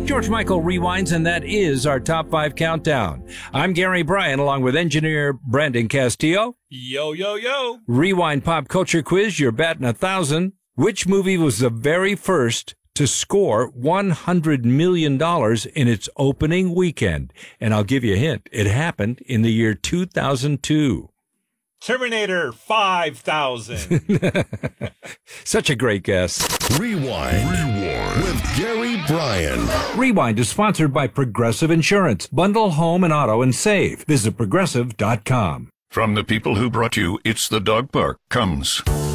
George Michael Rewinds, and that is our Top 5 Countdown. I'm Gary Bryan, along with engineer Brandon Castillo. Yo, yo, yo. Rewind Pop Culture Quiz, you're batting 1,000. Which movie was the very first to score $100 million in its opening weekend? And I'll give you a hint. It happened in the year 2002. Terminator 5000. Such a great guess. Rewind with Gary Bryan. Rewind is sponsored by Progressive Insurance. Bundle home and auto and save. Visit progressive.com. From the people who brought you It's the Dog Park comes